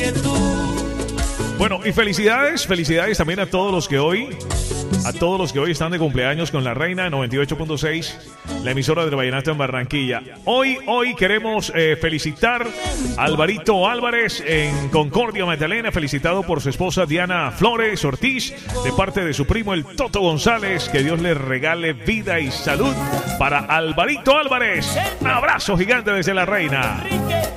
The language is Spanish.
Bueno, y felicidades también a todos los que hoy están de cumpleaños con la Reina 98.6, la emisora del vallenato en Barranquilla. Hoy queremos felicitar a Alvarito Álvarez en Concordia, Magdalena, felicitado por su esposa Diana Flores Ortiz, de parte de su primo el Toto González. Que Dios le regale vida y salud para Alvarito Álvarez. Un abrazo gigante desde la Reina.